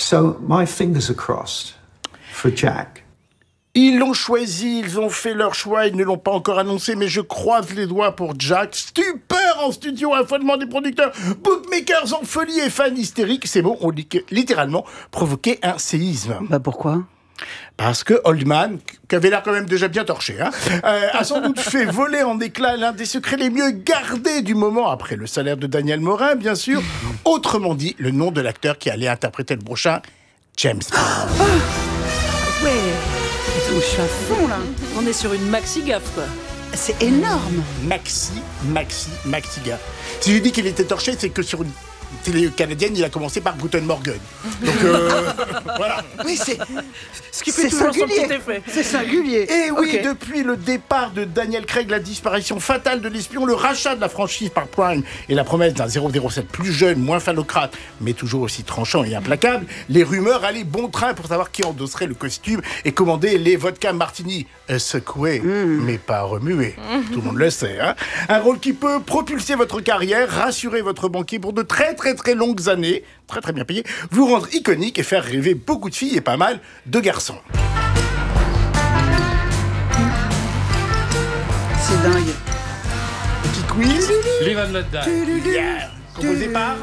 So my fingers are crossed for Jack. Ils l'ont choisi, ils ont fait leur choix, ils ne l'ont pas encore annoncé, mais je croise les doigts pour Jack. Stupeur en studio, affolement des producteurs, bookmakers en folie et fans hystériques. Ces mots ont littéralement provoqué un séisme. Bah pourquoi ? Parce que Oldman, qui avait l'air quand même déjà bien torché, a sans doute fait voler en éclats l'un des secrets les mieux gardés du moment, après le salaire de Daniel Morin, bien sûr. Autrement dit, le nom de l'acteur qui allait interpréter le prochain James Bond. Ouais. Attends, je suis à fond là. On est sur une maxi gaffe, quoi. C'est énorme. Maxi gars. Si je dis qu'il était torché, c'est que sur une télé canadienne, il a commencé par Guten Morgen. Donc, voilà. Oui, c'est... Ce qui fait toujours son petit effet. C'est singulier. Et oui, Okay. depuis le départ de Daniel Craig, la disparition fatale de l'espion, le rachat de la franchise par Prime et la promesse d'un 007 plus jeune, moins phallocrate, mais toujours aussi tranchant et implacable, les rumeurs allaient bon train pour savoir qui endosserait le costume et commander les vodka martini secoués, mais pas remués. Tout le monde le sait. Un rôle qui peut propulser votre carrière, rassurer votre banquier pour de très longues années, très bien payé, vous rendre iconique et faire rêver beaucoup de filles et pas mal de garçons. C'est dingue. Petit quiz. Live and Let Die. Yeah. Composé par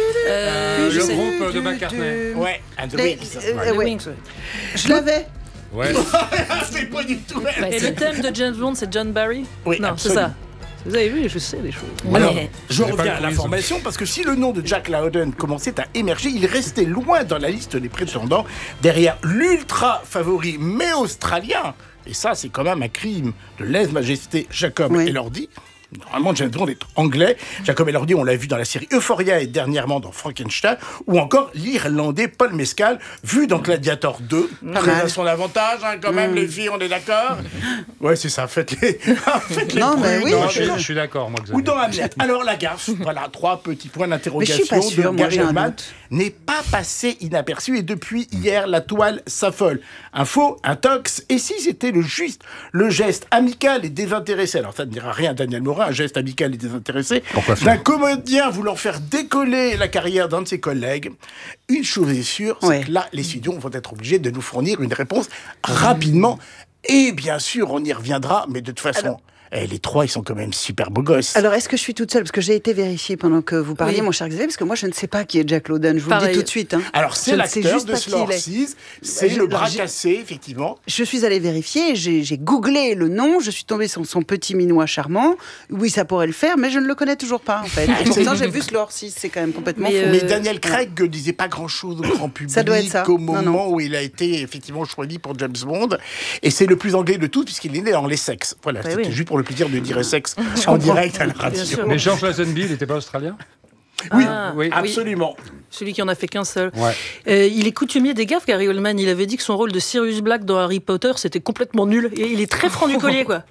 Le groupe de McCartney. Ouais, and the Wings. Les ouais. Wings, ouais. Je l'avais. Ouais. C'est pas du tout elle. Et le thème de James Bond, c'est John Barry ? Oui, Non, c'est absolument. ça. Vous avez vu, je sais des choses. Alors, Ouais. je J'ai pas reviens le à quiz. l'information parce que si le nom de Jack Lowden commençait à émerger, il restait loin dans la liste des prétendants derrière l'ultra favori mais australien. Et ça, c'est quand même un crime de lèse-majesté Jacob Oui. Elordi. Normalement, James Bond est anglais. Jacob Elordi, on l'a vu dans la série Euphoria et dernièrement dans Frankenstein, ou encore l'Irlandais Paul Mescal, vu dans Gladiator 2. Pas Très mal. à son avantage, quand même, les filles, on est d'accord. Ouais, c'est ça, faites-les Non, mais oui, prudes, Non, hein. je suis d'accord, moi, Ou Xavier. dans Hamlet. Alors la gaffe, voilà, 3 petits points Mais je d'interrogation suis pas sûre, de moi, Gary j'ai un Oldman doute. n'est pas passé inaperçu et depuis hier, la toile s'affole. Un faux, un tox, et si c'était le geste amical et désintéressé, alors ça ne dira rien à Daniel Morin, un geste amical et désintéressé, Pourquoi faire d'un comédien voulant faire décoller la carrière d'un de ses collègues, une chose est sûre, c'est Ouais. que là, les studios vont être obligés de nous fournir une réponse rapidement. Et bien sûr, on y reviendra, mais de toute façon... les 3, ils sont quand même super beaux gosses. Alors, est-ce que je suis toute seule ? Parce que j'ai été vérifiée pendant que vous parliez, Oui. mon cher Xavier, parce que moi, je ne sais pas qui est Jack Lowden. Je vous le dis Pareil. tout de suite. Alors, c'est Je ne sais l'acteur juste de pas qui Slore il est. 6, c'est le bras cassé, effectivement. Je suis allée vérifier, j'ai googlé le nom, je suis tombée sur son petit minois charmant. Oui, ça pourrait le faire, mais je ne le connais toujours pas, en fait. Et pourtant, j'ai vu Slore 6, c'est quand même complètement Mais, fou. Mais Daniel Craig ne disait pas grand-chose au grand public Ça doit être ça. au Non, moment non. où il a été effectivement choisi pour James Bond. Et c'est le plus anglais de tous, puisqu'il est né dans l'Essex. Voilà, Bah c'était oui. juste pour le plaisir de dire Essex en direct à la radio. sûr. Mais George Lazenby, il n'était pas australien? Oui, Ah, oui. absolument. Celui qui en a fait qu'un seul. Ouais. Il est coutumier des gaffes, Gary Oldman. Il avait dit que son rôle de Sirius Black dans Harry Potter, c'était complètement nul. Et il est très franc du collier, quoi.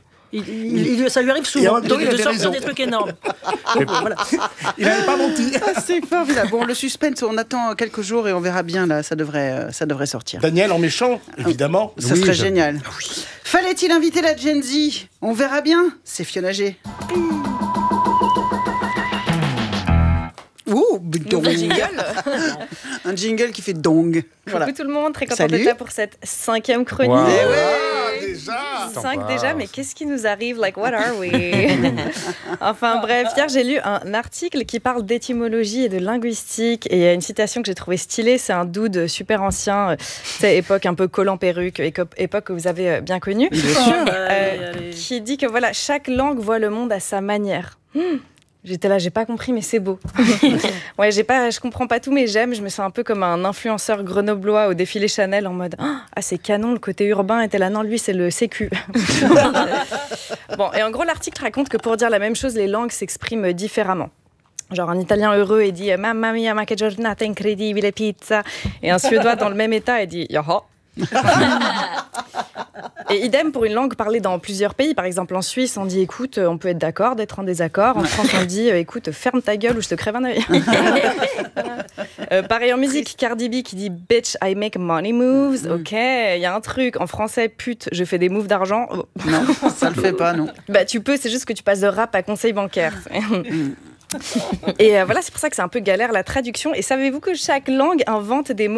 Ça lui arrive Et en souvent même temps, il de avait sortir raison. des trucs énormes. Donc, voilà. Il n'avait pas menti. Ah, c'est formidable. Bon, le suspense, on attend quelques jours et on verra bien, là, ça devrait sortir. Daniel en méchant, évidemment. Ça Oui, serait je- génial. Fallait-il inviter la Gen Z ? On verra bien. C'est Fiona G. Ouh, dong. Nouveau jingle. Un jingle qui fait dong. Voilà. Coucou tout le monde, très contente Salut. d'être là pour cette 5e chronique. Wow. Eh ouais. Ah, déjà. 5 déjà, mais qu'est-ce qui nous arrive? Like, what are we? Enfin bref, hier j'ai lu un article qui parle d'étymologie et de linguistique et il y a une citation que j'ai trouvée stylée, c'est un dude super ancien, c'est époque un peu collant perruque, époque que vous avez bien connue, Allez. qui dit que voilà, chaque langue voit le monde à sa manière. J'étais là, j'ai pas compris, mais c'est beau. Ouais, je comprends pas tout, mais j'aime. Je me sens un peu comme un influenceur grenoblois au défilé Chanel en mode ah, c'est canon, le côté urbain était là. Non, lui, c'est le sécu. Bon, et en gros, l'article raconte que pour dire la même chose, les langues s'expriment différemment. Genre un Italien heureux, il dit Mamma mia, ma che giornata incredibile pizza. Et un Suédois dans le même état, il dit Jaha. Et idem pour une langue parlée dans plusieurs pays. Par exemple, en Suisse, on dit écoute, on peut être d'accord d'être en désaccord. En France, on dit écoute, ferme ta gueule ou je te crève un œil. Pareil en musique, Cardi B qui dit bitch, I make money moves. Ok, il y a un truc. En français, pute, je fais des moves d'argent. Non, ça le fait pas, non. Bah, tu peux, c'est juste que tu passes de rap à conseil bancaire. Et voilà, c'est pour ça que c'est un peu galère la traduction. Et savez-vous que chaque langue invente des mots